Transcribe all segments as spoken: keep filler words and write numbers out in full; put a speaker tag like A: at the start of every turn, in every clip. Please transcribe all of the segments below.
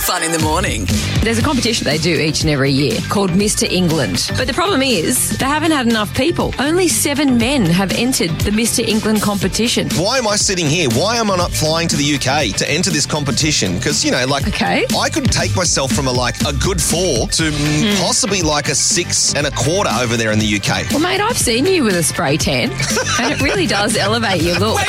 A: fun in the morning.
B: There's a competition they do each and every year called Mister England. But the problem is they haven't had enough people. Only seven men have entered the Mister England competition.
C: Why am I sitting here? Why am I not flying to the U K to enter this competition? Because, you know, like,
B: okay.
C: I could take myself from a, like, a good four to mm. possibly like a six and a quarter over there in the U K.
B: Well, mate, I've seen you with a spray tan, and it really does elevate your look.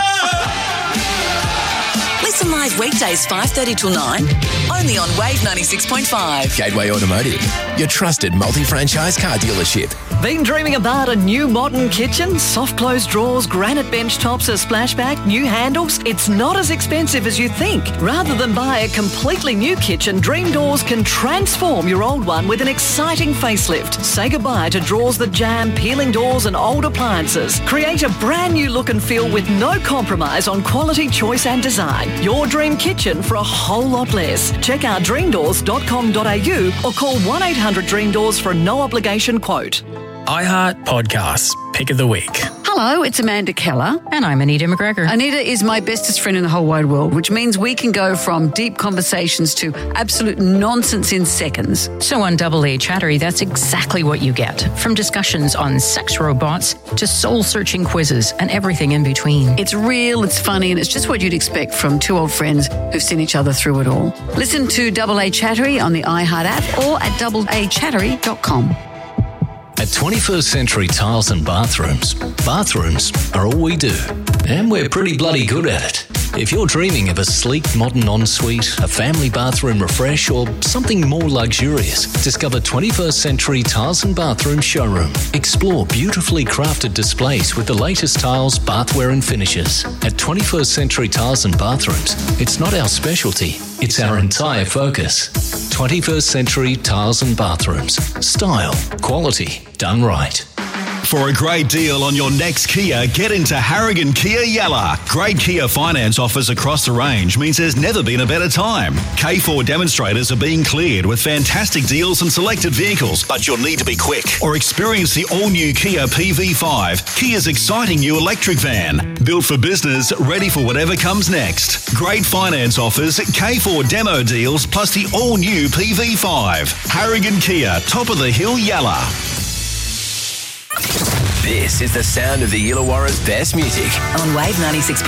A: Listen live weekdays five thirty till nine, only on Wave ninety-six point five.
D: Gateway Automotive, your trusted multi-franchise car dealership.
E: Been dreaming about a new modern kitchen? Soft close drawers, granite bench tops, a splashback, new handles? It's not as expensive as you think. Rather than buy a completely new kitchen, Dream Doors can transform your old one with an exciting facelift. Say goodbye to drawers that jam, peeling doors and old appliances. Create a brand new look and feel with no compromise on quality, choice and design. Your dream kitchen for a whole lot less. Check out dream doors dot com dot a u or call one eight hundred dream doors for a no obligation quote.
F: iHeart Podcasts, Pick of the Week.
G: Hello, it's Amanda Keller.
H: And I'm Anita McGregor.
G: Anita is my bestest friend in the whole wide world, which means we can go from deep conversations to absolute nonsense in seconds.
H: So on Double A Chattery, that's exactly what you get. From discussions on sex robots to soul-searching quizzes and everything in between.
G: It's real, it's funny, and it's just what you'd expect from two old friends who've seen each other through it all. Listen to Double A Chattery on the iHeart app or at double a chattery dot com.
I: At twenty-first Century Tiles and Bathrooms, bathrooms are all we do, and we're pretty bloody good at it. If you're dreaming of a sleek modern ensuite, a family bathroom refresh, or something more luxurious, discover twenty-first Century Tiles and Bathroom Showroom. Explore beautifully crafted displays with the latest tiles, bathware and finishes. At twenty-first Century Tiles and Bathrooms, it's not our specialty, it's our entire focus. twenty-first Century Tiles and Bathrooms. Style, quality, done right.
J: For a great deal on your next Kia, get into Harrigan Kia Yalla. Great Kia finance offers across the range means there's never been a better time. K four demonstrators are being cleared with fantastic deals on selected vehicles, but you'll need to be quick. Or experience the all-new Kia P V five, Kia's exciting new electric van. Built for business, ready for whatever comes next. Great finance offers, K four demo deals, plus the all-new P V five. Harrigan Kia, top of the hill Yalla.
D: This is the sound of the Illawarra's best music.
A: On Wave ninety-six point five.